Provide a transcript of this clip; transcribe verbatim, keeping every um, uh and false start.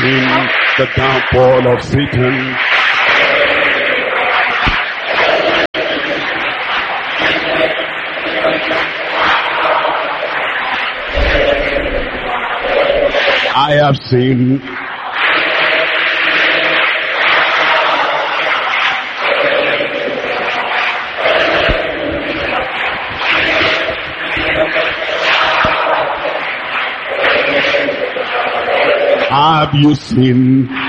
seen the downfall of Satan. I have seen Have you seen